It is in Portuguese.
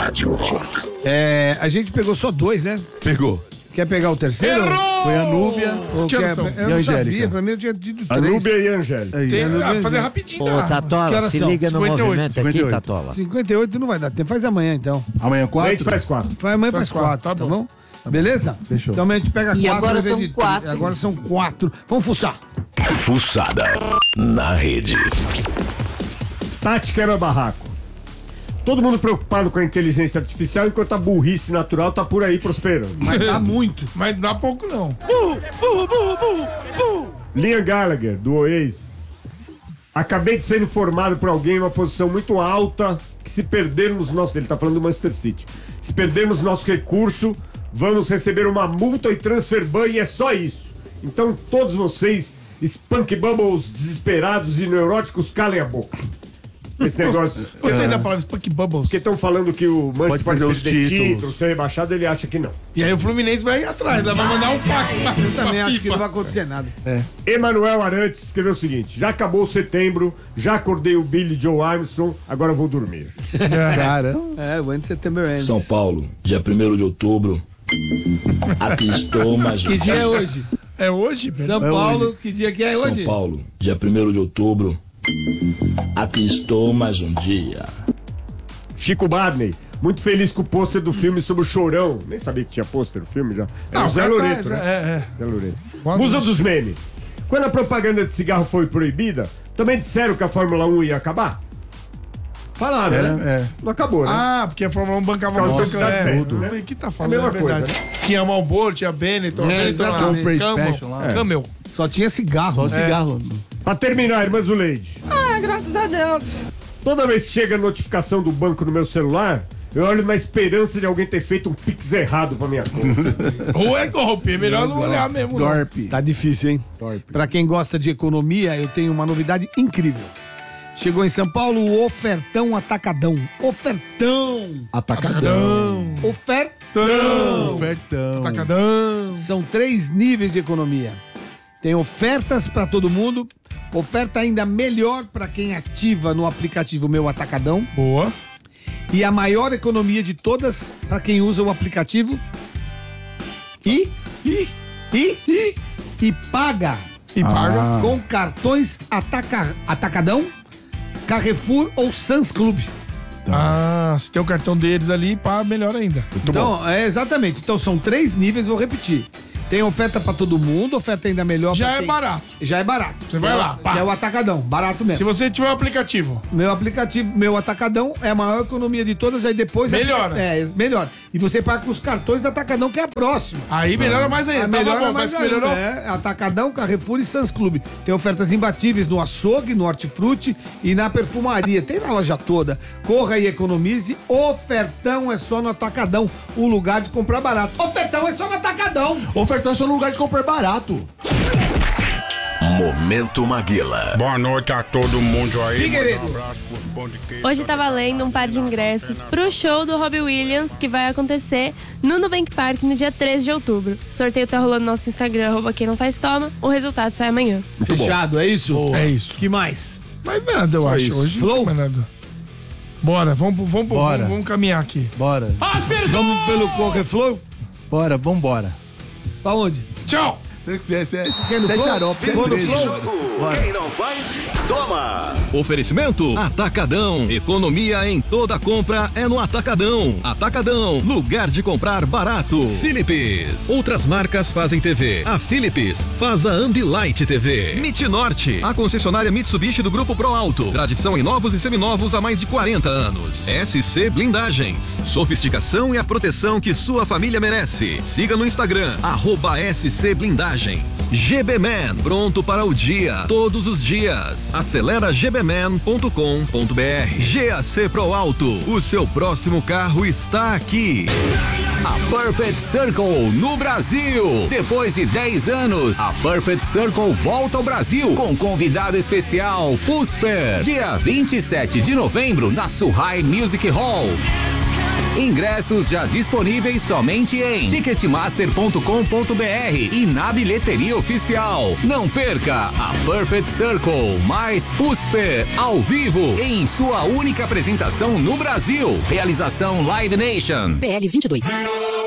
Rádio Rock. A gente pegou só 2, né? Pegou. Quer pegar o terceiro? Errou! Foi a Núbia Eu não sabia, pra mim eu tinha tido 3. A Núbia e a Angélica. Fazer rapidinho. Ô, Tatola, se liga no 58, movimento 58. aqui, Tatola. 58 não vai dar tempo, faz amanhã então. Amanhã Leite 4? faz 4. Amanhã faz Faz 4, quatro, tá bom? Beleza? Fechou. Então amanhã a gente pega 4. E agora são 4. Agora são 4. Vamos fuçar. Fuçada na rede. Tati quebra barraco. Todo mundo preocupado com a inteligência artificial, enquanto a burrice natural tá por aí prosperando. Mas dá muito. Mas não dá pouco, não. Liam Gallagher, do Oasis. Acabei de ser informado por alguém em uma posição muito alta que se perdermos nosso... Ele tá falando do Manchester City. Se perdermos nosso recurso, vamos receber uma multa e transfer ban e é só isso. Então todos vocês, Spunk Bubbles desesperados e neuróticos, calem a boca. Esse negócio... Gostei da palavra Spunk Bubbles. Porque estão falando que o Manchester pode perder os perder títulos. título, ser rebaixado, ele acha que não. E aí o Fluminense vai ir atrás, ela vai mandar um fax. Eu também acho que não vai acontecer nada. Emanuel Arantes escreveu o seguinte: já acabou setembro, já acordei o Billy Joe Armstrong, agora vou dormir. Caramba. When September ends. São Paulo, dia 1º de outubro. Aqui estou mais um Que dia é hoje? É hoje? São Paulo, que dia que é São hoje? Paulo, dia 1º de outubro. Aqui estou mais um dia. Chico Barney, muito feliz com o pôster do filme sobre o Chorão. Nem sabia que tinha pôster do filme já. É o Zé Loreto, né? Zé Loreto. Musa dos memes. Quando a propaganda de cigarro foi proibida, também disseram que a Fórmula 1 ia acabar? Falaram, né? Não acabou, né? Ah, porque a Fórmula 1 bancava Por causa muito. das bets, né? O que tá falando? É a mesma verdade. coisa, Tinha Marlboro, tinha Benetton, exatamente. Free Special lá. Camel. Só tinha cigarro. Só cigarro. Pra terminar, irmã Zuleide. Graças a Deus. Toda vez que chega a notificação do banco no meu celular, eu olho na esperança de alguém ter feito um pix errado pra minha conta. Ou é golpe, é melhor não olhar mesmo. Não. Dorpe. Tá difícil, hein? Pra quem gosta de economia, eu tenho uma novidade incrível. Chegou em São Paulo o Ofertão Atacadão. Ofertão! Atacadão. Ofertão! Ofertão. Tacadão. São 3 níveis de economia. Tem ofertas pra todo mundo, oferta ainda melhor pra quem ativa no aplicativo Meu Atacadão Boa. e a maior economia de todas pra quem usa o aplicativo e paga E paga. com cartões Atacadão, Carrefour ou Sam's Club. Ah, se tem o cartão deles ali, pá, melhor ainda. Então, exatamente. Então são 3 níveis, vou repetir. Tem oferta pra todo mundo, oferta ainda melhor Já pra é quem... barato. Já é barato. Você vai lá, pá. Que é o Atacadão, barato mesmo. Se você tiver o aplicativo. Meu aplicativo, Meu Atacadão é a maior economia de todas, aí depois... Melhora. Melhor. E você paga com os cartões Atacadão, que é a próxima. Aí melhora mais ainda. A melhor bom, é mais mas melhorou. ainda. Atacadão, Carrefour e Sam's Club. Tem ofertas imbatíveis no açougue, no hortifruti e na perfumaria. Tem na loja toda. Corra e economize. Ofertão é só no Atacadão, o lugar de comprar barato. Ofertão é só no Atacadão. Ofertão é só no lugar de comprar barato. Momento Maguila. Boa noite a todo mundo aí. Que querido? Um abraço pros pão de queijo. Hoje tá valendo um par de ingressos pro show do Robbie Williams, que vai acontecer no Nubank Park no dia 13 de outubro. O sorteio tá rolando no nosso Instagram, @quem não faz toma. O resultado sai amanhã. Fechado, é isso? É isso. Que mais? Mas nada, eu acho. isso. Hoje Flow? não tem mais nada. Bora, vamos caminhar aqui. Bora. Vamos pelo Correflow? Bora, vambora. Pra onde? Tchau. Você é Quer no Flow? xarope, você é Vou no preso. Flow? Quem não faz, toma! Oferecimento Atacadão. Economia em toda compra é no Atacadão. Atacadão, lugar de comprar barato. Philips. Outras marcas fazem TV. A Philips faz a Ambilight TV. MIT Norte, a concessionária Mitsubishi do Grupo Pro Alto. Tradição em novos e seminovos há mais de 40 anos. SC Blindagens. Sofisticação e a proteção que sua família merece. Siga no Instagram, @SC Blindagens. GB Man, pronto para o dia, todos os dias. Acelera gbman.com.br. GAC Pro Alto, o seu próximo carro está aqui. A Perfect Circle no Brasil. Depois de 10 anos, a Perfect Circle volta ao Brasil com convidado especial, Pusper. Dia 27 de novembro, na Suhai Music Hall. Ingressos já disponíveis somente em ticketmaster.com.br e na bilheteria oficial. Não perca a Perfect Circle mais USFER ao vivo em sua única apresentação no Brasil. Realização Live Nation. PL 22.